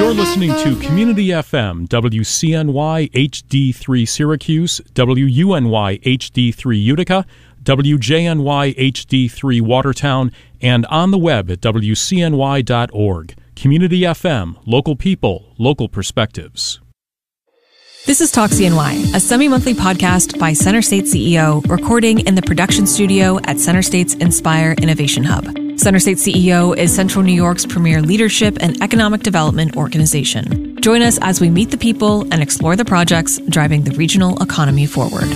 You're listening to Community FM, WCNY HD3 Syracuse, WUNY HD3 Utica, WJNY HD3 Watertown, and on the web at WCNY.org. Community FM, local people, local perspectives. This is Talk CNY, a semi-monthly podcast by Center State CEO, recording in the production studio at Center State's Inspire Innovation Hub. Center State CEO is Central New York's premier leadership and economic development organization. Join us as we meet the people and explore the projects driving the regional economy forward.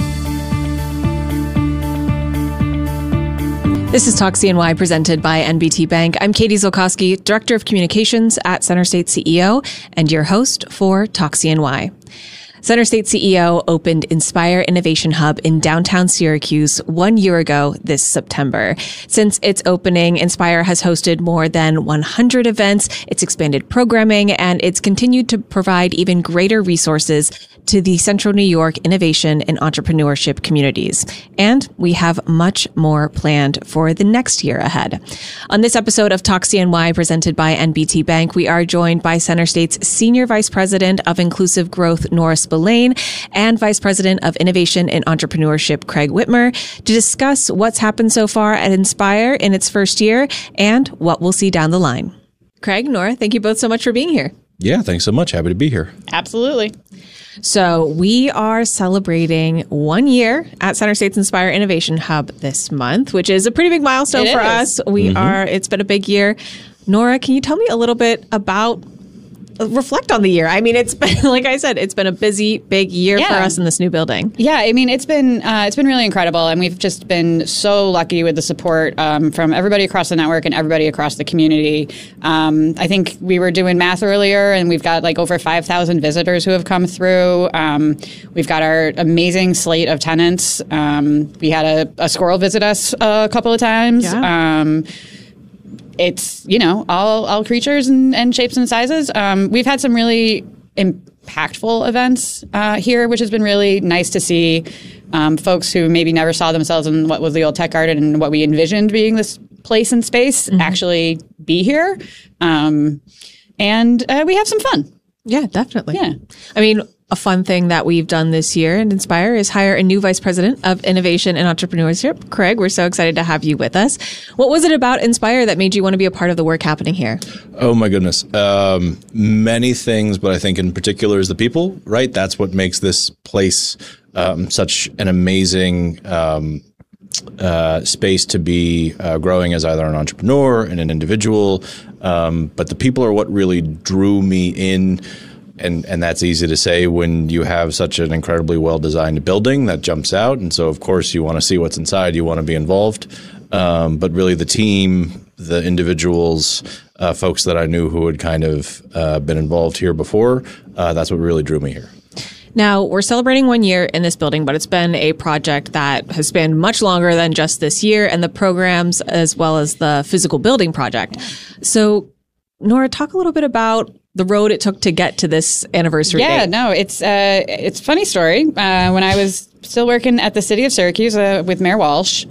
This is Talk CNY presented by NBT Bank. I'm Katie Zolkowski, Director of Communications at Center State CEO, and your host for Talk CNY. Center State CEO opened Inspire Innovation Hub in downtown Syracuse 1 year ago this September. Since its opening, Inspire has hosted more than 100 events, it's expanded programming, and it's continued to provide even greater resources to the Central New York innovation and entrepreneurship communities. And we have much more planned for the next year ahead. On this episode of Talk CNY presented by NBT Bank, we are joined by Center State's Senior Vice President of Inclusive Growth, Nora Spillane, and Vice President of Innovation and Entrepreneurship, Craig Whitmer, to discuss what's happened so far at Inspire in its first year and what we'll see down the line. Craig, Nora, thank you both so much for being here. Yeah, thanks so much. Happy to be here. Absolutely. So we are celebrating 1 year at Center State's Inspire Innovation Hub this month, which is a pretty big milestone for us. It's been a big year. Nora, can you tell me a little bit about reflect on the year? I mean, it's been, like I said, it's been a busy, big year for us in this new building. Yeah, I mean, it's been really incredible, and we've just been so lucky with the support from everybody across the network and everybody across the community. I think we were doing math earlier, and we've got like over 5,000 visitors who have come through. We've got our amazing slate of tenants. We had a squirrel visit us a couple of times. Yeah. It's, all creatures and shapes and sizes. We've had some really impactful events here, which has been really nice to see. Folks who maybe never saw themselves in what was the old tech garden and what we envisioned being this place and space actually be here. And we have some fun. Yeah, definitely. Yeah. I mean, a fun thing that we've done this year and Inspire is hire a new Vice President of Innovation and Entrepreneurship. Craig, we're so excited to have you with us. What was it about Inspire that made you want to be a part of the work happening here? Oh, my goodness. Many things, but I think in particular is the people, right? That's what makes this place such an amazing space to be growing as either an entrepreneur and an individual. But the people are what really drew me in. And that's easy to say when you have such an incredibly well-designed building that jumps out. And so, of course, you want to see what's inside. You want to be involved. But really the team, the individuals, folks that I knew who had kind of been involved here before, that's what really drew me here. Now, we're celebrating 1 year in this building, but it's been a project that has spanned much longer than just this year and the programs as well as the physical building project. So, Nora, talk a little bit about the road it took to get to this anniversary date. Yeah, no, it's a funny story. When I was still working at the city of Syracuse with Mayor Walsh,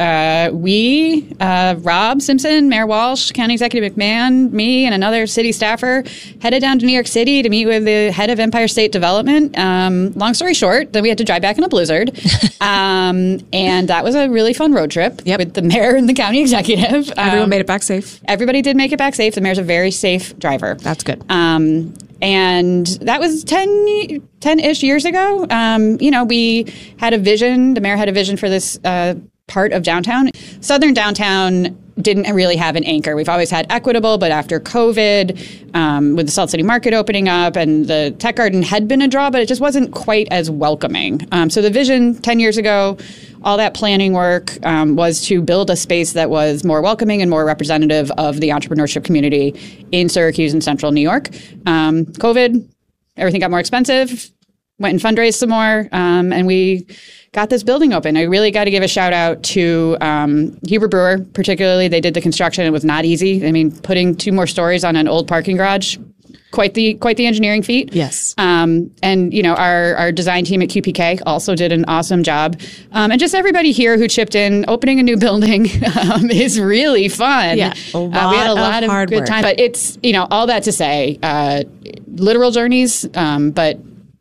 Rob Simpson, Mayor Walsh, County Executive McMahon, me, and another city staffer headed down to New York City to meet with the head of Empire State Development. Long story short, then we had to drive back in a blizzard. And that was a really fun road trip with the mayor and the county executive. Everyone made it back safe. Everybody did make it back safe. The mayor's a very safe driver. That's good. And that was 10-ish years ago. We had a vision. The mayor had a vision for this part of downtown. Southern downtown didn't really have an anchor. We've always had Equitable, but after COVID, with the Salt City Market opening up and the Tech Garden had been a draw, but it just wasn't quite as welcoming. So the vision 10 years ago, all that planning work was to build a space that was more welcoming and more representative of the entrepreneurship community in Syracuse and Central New York. COVID, everything got more expensive, went and fundraised some more, and we got this building open. I really got to give a shout out to Huber Brewer, particularly. They did the construction. It was not easy. I mean, putting 2 more stories on an old parking garage, quite the engineering feat. Yes. And our design team at QPK also did an awesome job. And just everybody here who chipped in. Opening a new building is really fun. Yeah, we had a lot of hard good work. time. But it's all that to say, literal journeys, but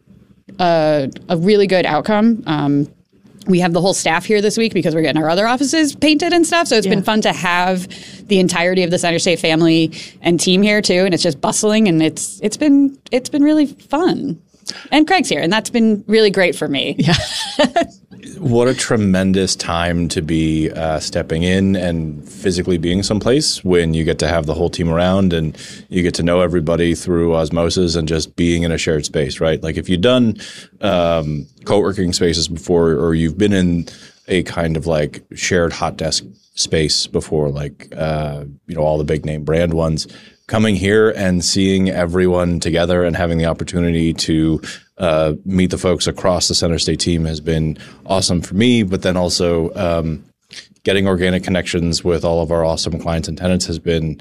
a really good outcome. We have the whole staff here this week because we're getting our other offices painted and stuff. So it's been fun to have the entirety of the Center State family and team here too. And it's just bustling, and it's been really fun. And Craig's here, and that's been really great for me. Yeah. What a tremendous time to be stepping in and physically being someplace when you get to have the whole team around and you get to know everybody through osmosis and just being in a shared space, right? Like if you've done co-working spaces before, or you've been in a kind of like shared hot desk space before, like all the big name brand ones, coming here and seeing everyone together and having the opportunity to meet the folks across the Center State team has been awesome for me. But then also getting organic connections with all of our awesome clients and tenants has been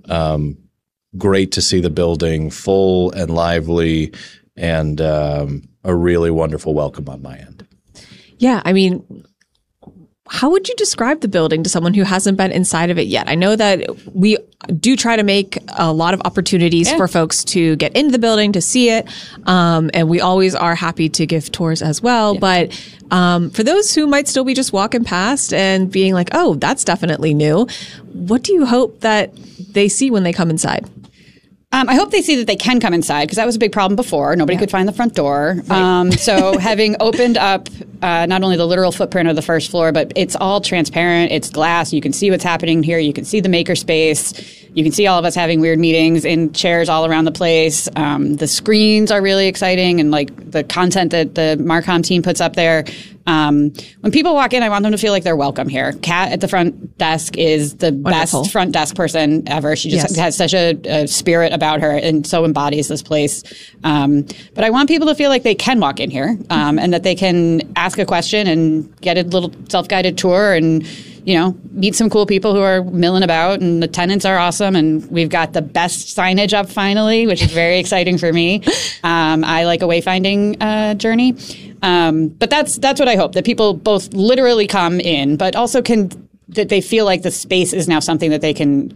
great to see the building full and lively, and a really wonderful welcome on my end. Yeah. I mean, how would you describe the building to someone who hasn't been inside of it yet? I know that we do try to make a lot of opportunities for folks to get into the building, to see it. And we always are happy to give tours as well. Yeah. But for those who might still be just walking past and being like, oh, that's definitely new, what do you hope that they see when they come inside? I hope they see that they can come inside, because that was a big problem before. Nobody could find the front door. Right. So having opened up not only the literal footprint of the first floor, but it's all transparent. It's glass. You can see what's happening here. You can see the makerspace. You can see all of us having weird meetings in chairs all around the place. The screens are really exciting, and like the content that the Marcom team puts up there. When people walk in, I want them to feel like they're welcome here. Kat at the front desk is the best front desk person ever. She just has such a spirit about her and so embodies this place. But I want people to feel like they can walk in here, and that they can ask a question and get a little self-guided tour and, meet some cool people who are milling about, and the tenants are awesome. And we've got the best signage up finally, which is very exciting for me. I like a wayfinding journey. But that's what I hope, that people both literally come in, but also that they feel like the space is now something that they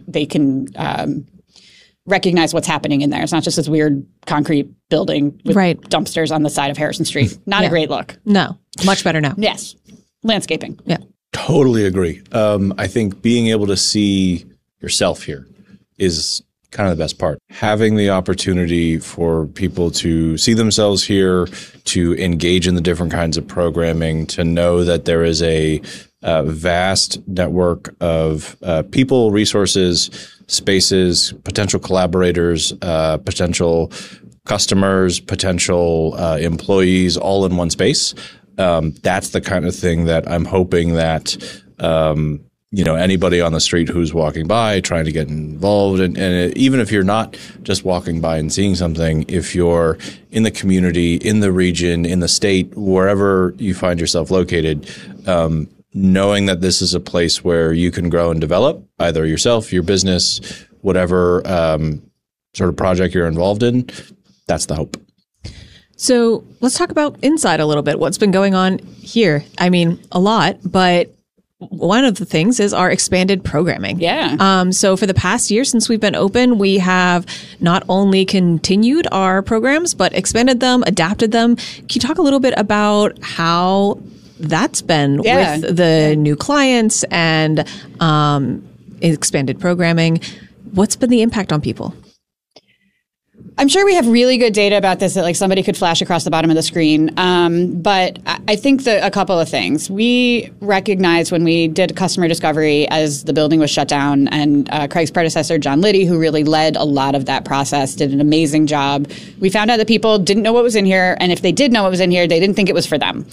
can recognize what's happening in there. It's not just this weird concrete building with dumpsters on the side of Harrison Street. Not a great look. No, much better now. Yes. Landscaping. Yeah. Totally agree. I think being able to see yourself here is kind of the best part. Having the opportunity for people to see themselves here, to engage in the different kinds of programming, to know that there is a vast network of people, resources, spaces, potential collaborators, potential customers, potential employees, all in one space. That's the kind of thing that I'm hoping that anybody on the street who's walking by trying to get involved, and even if you're not just walking by and seeing something, if you're in the community, in the region, in the state, wherever you find yourself located, knowing that this is a place where you can grow and develop either yourself, your business, whatever sort of project you're involved in, that's the hope. So let's talk about inside a little bit. What's been going on here? I mean, a lot, but one of the things is our expanded programming. Yeah. So for the past year since we've been open, we have not only continued our programs, but expanded them, adapted them. Can you talk a little bit about how that's been with the new clients and expanded programming? What's been the impact on people? I'm sure we have really good data about this that somebody could flash across the bottom of the screen. But I think that a couple of things. We recognized when we did customer discovery as the building was shut down, and Craig's predecessor, John Liddy, who really led a lot of that process, did an amazing job. We found out that people didn't know what was in here, and if they did know what was in here, they didn't think it was for them.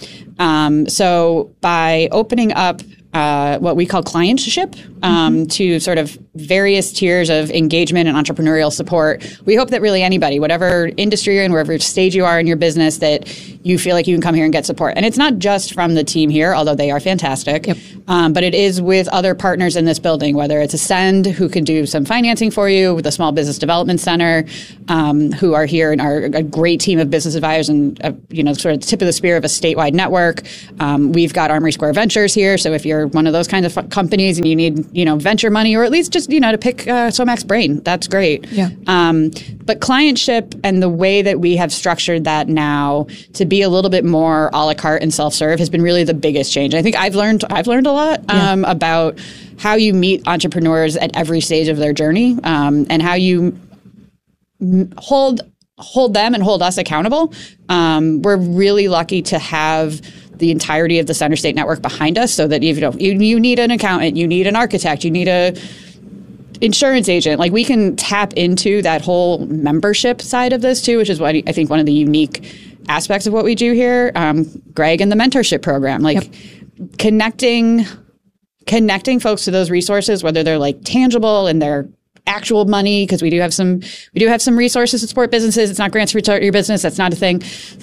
So by opening up what we call clientship to sort of various tiers of engagement and entrepreneurial support. We hope that really anybody, whatever industry you're in, wherever stage you are in your business, that you feel like you can come here and get support. And it's not just from the team here, although they are fantastic, but it is with other partners in this building, whether it's Ascend, who can do some financing for you, with the Small Business Development Center, who are here and are a great team of business advisors and, sort of tip of the spear of a statewide network. We've got Armory Square Ventures here. So if you're one of those kinds of companies and you need, venture money, or at least just, to pick SOMAC's brain, that's great. Yeah. But clientship and the way that we have structured that now to be a little bit more a la carte and self-serve has been really the biggest change. I think I've learned a lot about how you meet entrepreneurs at every stage of their journey, and how you hold them and hold us accountable. We're really lucky to have the entirety of the Center State Network behind us, so that you need an accountant, you need an architect, you need a insurance agent. Like, we can tap into that whole membership side of this too, which is what I think one of the unique aspects of what we do here. Greg and the mentorship program, connecting folks to those resources, whether they're like tangible and they're actual money, because we do have some resources to support businesses. It's not grants for your business. That's not a thing.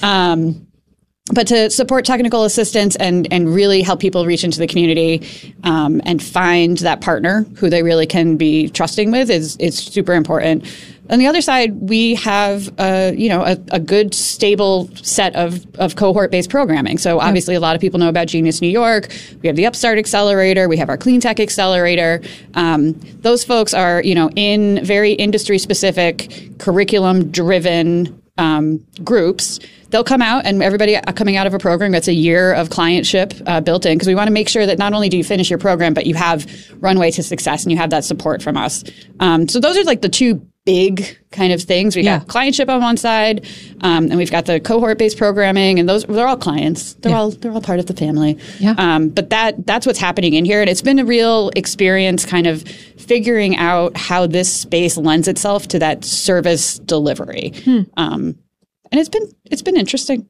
But to support technical assistance and really help people reach into the community, and find that partner who they really can be trusting with is super important. On the other side, we have a good stable set of cohort-based programming. So obviously, a lot of people know about Genius New York. We have the Upstart Accelerator. We have our Clean Tech Accelerator. Those folks are in very industry-specific, curriculum-driven groups. They'll come out, and everybody coming out of a program gets a year of clientship built in, because we want to make sure that not only do you finish your program, but you have runway to success and you have that support from us. So those are like the two big kind of things. We got clientship on one side, and we've got the cohort-based programming, and they're all clients. They're all part of the family. Yeah. But that's what's happening in here, and it's been a real experience, kind of figuring out how this space lends itself to that service delivery. And it's been interesting.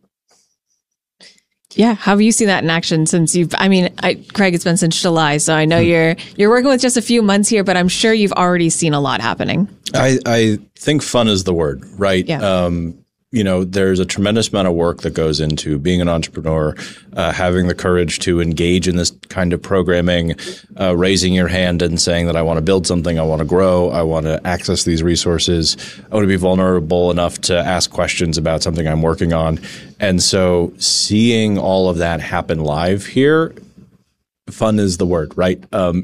Yeah. How have you seen that in action since Craig, it's been since July, so I know you're working with just a few months here, but I'm sure you've already seen a lot happening. I think fun is the word, right? Yeah. There's a tremendous amount of work that goes into being an entrepreneur, having the courage to engage in this kind of programming, raising your hand and saying that I want to build something, I want to grow, I want to access these resources, I want to be vulnerable enough to ask questions about something I'm working on. And so seeing all of that happen live here, fun is the word, right?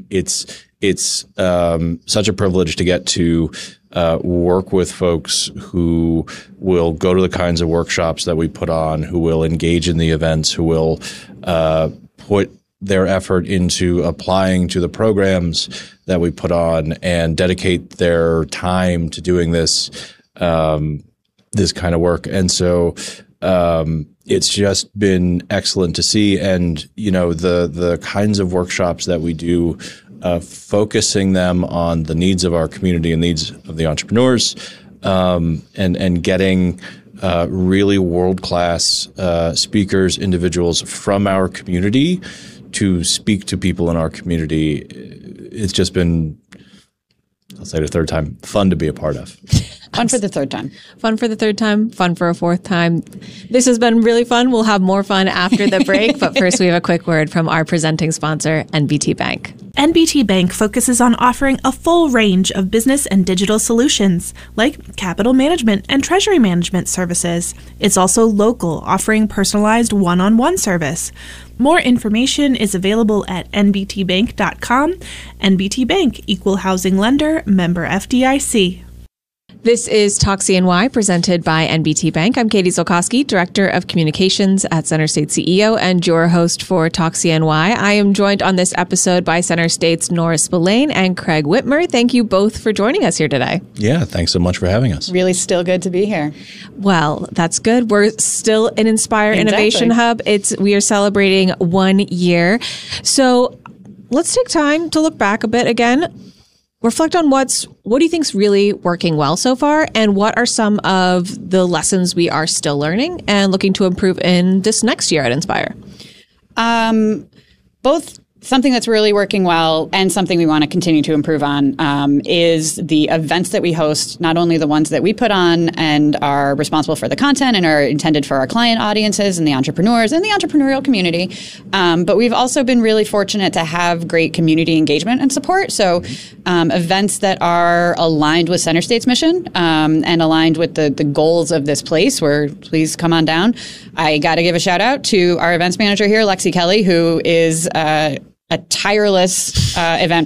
It's such a privilege to get to work with folks who will go to the kinds of workshops that we put on, who will engage in the events, who will put their effort into applying to the programs that we put on, and dedicate their time to doing this kind of work. And so it's just been excellent to see. And the kinds of workshops that we do, focusing them on the needs of our community and needs of the entrepreneurs, and getting really world-class speakers, individuals from our community to speak to people in our community. It's just been, I'll say it a third time, fun to be a part of. Fun for the third time. Fun for the third time. Fun for a fourth time. This has been really fun. We'll have more fun after the break. But first, we have a quick word from our presenting sponsor, NBT Bank. NBT Bank focuses on offering a full range of business and digital solutions, like capital management and treasury management services. It's also local, offering personalized one-on-one service. More information is available at nbtbank.com. NBT Bank, Equal Housing Lender, member FDIC. This is Talk CNY, presented by NBT Bank. I'm Katie Zolkowski, Director of Communications at Center State CEO, and your host for Talk CNY. I am joined on this episode by Center State's Norris Spillane and Craig Whitmer. Thank you both for joining us here today. Yeah, thanks so much for having us. Really still good to be here. Well, that's good. We're still an Inspire Innovation Hub. We are celebrating 1 year. So let's take time to look back a bit again. Reflect on what do you think's really working well so far, and what are some of the lessons we are still learning and looking to improve in this next year at Inspire? Both something that's really working well and something we want to continue to improve on is the events that we host, not only the ones that we put on and are responsible for the content and are intended for our client audiences and the entrepreneurs and the entrepreneurial community, but we've also been really fortunate to have great community engagement and support. So events that are aligned with Center State's mission and aligned with the goals of this place, where please come on down. I got to give a shout out to our events manager here, Lexi Kelly, who is a tireless event